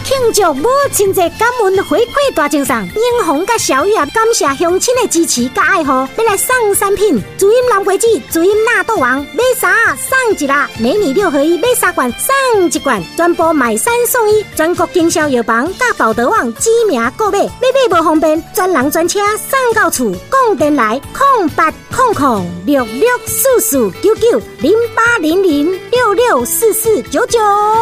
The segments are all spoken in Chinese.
庆祝母亲节感恩回馈大赠送，英红甲小玉感谢乡亲的支持甲爱护，要来送产品：主饮蓝桂子、主饮纳豆王，买啥送一啦！美女6合1，买3罐送1罐，全部买3送1，全国经销药房甲宝德网知名购买，买无方便，专人专车送到厝，讲电来0800-6644990800-664499。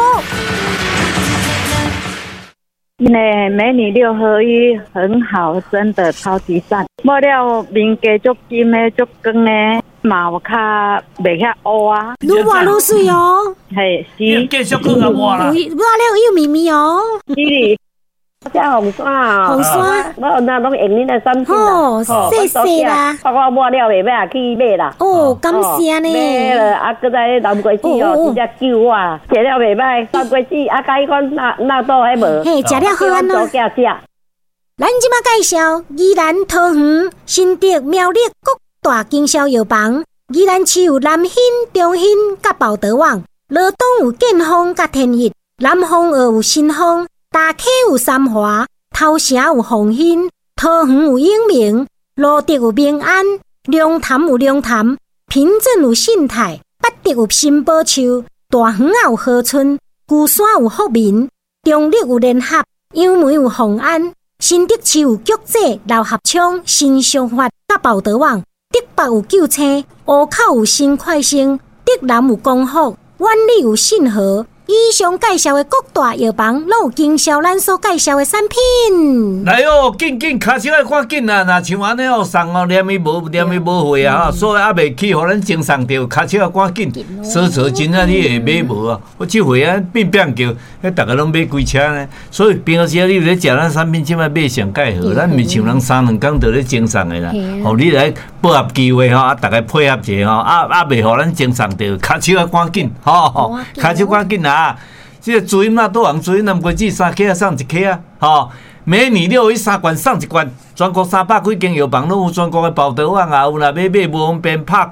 美女6合1很好，真的超级赞。抹了面加足金的、足光的，毛较袂遐乌啊， 愈抹愈水哦。 嘿，是。 继续讲啊，抹啦。 抹了又绵绵哦。 是。这红山啊， 红山， 我那拢用恁的产品啦。 哦，谢谢啦。 我抹了袂买去买啦。 哦，感谢呢。 买了啊，搁在蓝桂子哦，真正救我啦。食了袂歹，蓝桂子啊，甲迄款纳豆还无。 嘿，食了好安咯。 做食。 咱即马介绍宜兰桃园、新竹、苗栗各大经销药房。宜兰市有南兴、中兴甲宝德网，罗东有建丰甲天益，南丰有新丰。大溪有三华，头城有凤兴，桃园有永明，罗德有明安，龙潭有龙潭，平镇有信泰，北德有新宝树，大园有和春，旧山有福民，中立有联合，杨梅有宏安，新德市有菊济、老合昌、新商发甲宝德网，德北有救青，湖口有新快生，德南有光复，万里有信和。以上介绍的各大药房，都有经销咱所介绍的产品。 来哦，紧紧，卡手要赶紧啊！若像安尼哦，送哦，连伊无货啊！所以还袂去，互咱精送着，卡手要赶紧。所真啊，你会买无啊？我即回啊，变叫，迄逐个拢买几车呢？所以平时你咧食咱产品，即摆买上介好，咱毋像人3-2工就咧精送的啦。互你来把握机会吼，啊，逐个配合者吼，袂互咱精送着，卡手要赶紧，吼，卡手赶紧啊！这个主饮纳豆王、主饮蓝桂子3克啊，送1克啊，吼！美女6合1 3罐送1罐，全国300几间药房拢有，全国的宝德网啊，有若要买无方便，拍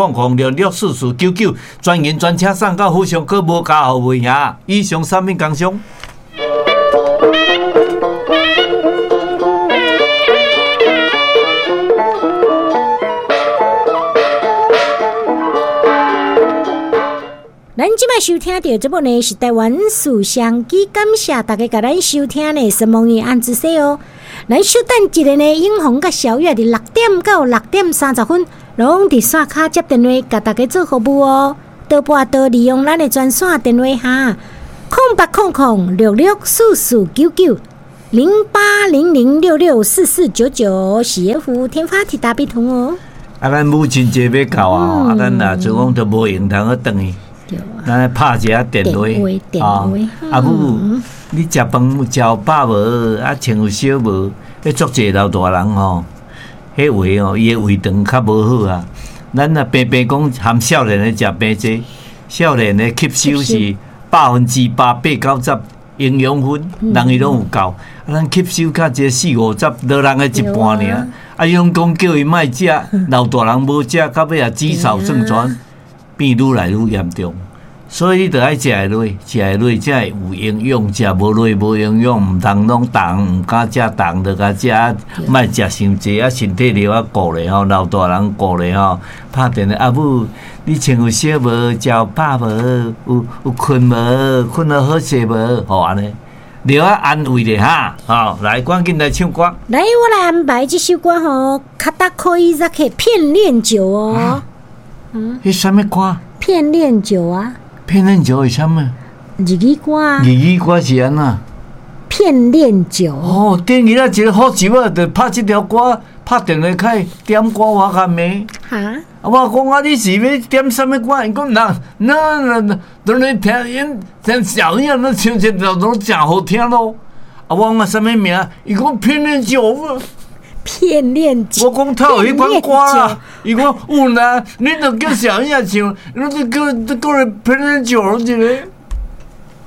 0800664499，专营专车送到府上，佫无加服务费啊！以上产品工商。 咱即摆收听到这部呢是台湾思想机，感谢大家甲咱收听呢，什么呢按子说哦。咱稍等一个呢，英红甲小月伫6点到6点30分，拢伫线卡接电话甲大家做服务哦。倒拨倒利用咱的专线电话哈，0800664499，0800664499，是服务天发提大比通哦。 啊，咱母亲节要到啊，咱若就讲都无用通去转去。咱拍一下电话，啊母，你食饭食饱无？啊，穿有少无？迄足济老大人吼，迄胃吼，伊的胃肠较无好啊。咱若平平讲含少年的食平济，少年的吸收是8%、8-9%营养分，人伊拢有够。啊，咱吸收较济40-50，老人的一半尔。啊，伊拢讲叫伊莫食，老大人无食，到尾啊肌少症状。变愈来愈严重，所以你着爱食下落，才会有营养。食无落无营养，毋通拢重，毋敢食重，着甲食，莫食伤济，啊身体了啊顾咧吼，老大人顾咧吼。拍电话阿母，你穿有少无？食有饱无？有困无？困得好势无？吼安尼，了啊安慰咧哈。好，来赶紧来唱歌。 来，我来安排这首歌吼，卡达可以再去片恋酒哦。 迄什么歌？ 片恋酒啊！ 片恋酒是什么？ 日语歌啊！ 日语歌是安那？ 片恋酒哦，等于一个好酒啊，就拍这条歌，拍电话开点歌我甲咩？ 哈！ 我讲啊，你是要点什么歌？伊讲那，都来听因听小音，那唱这条都真好听咯。啊，我讲什么名？伊讲片恋酒啊。 片恋酒， 我讲他有迄款歌啦，伊讲有啦，你著叫小音唱，你著叫片恋酒一个。